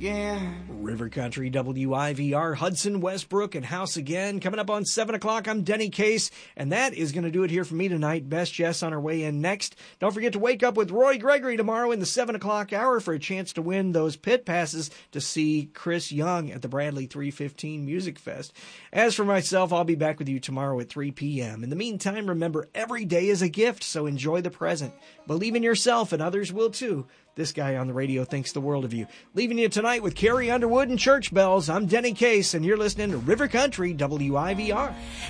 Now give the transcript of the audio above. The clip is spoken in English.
Yeah. River Country, WIVR, Hudson, Westbrook, and House Again. Coming up on 7 o'clock, I'm Denny Case, and that is going to do it here for me tonight. Best Jess on our way in next. Don't forget to wake up with Roy Gregory tomorrow in the 7 o'clock hour for a chance to win those pit passes to see Chris Young at the Bradley 315 Music Fest. As for myself, I'll be back with you tomorrow at 3 p.m. In the meantime, remember, every day is a gift, so enjoy the present. Believe in yourself, and others will too. This guy on the radio thinks the world of you. Leaving you tonight with Carrie Underwood and Church Bells. I'm Denny Case, and you're listening to River Country, WIVR.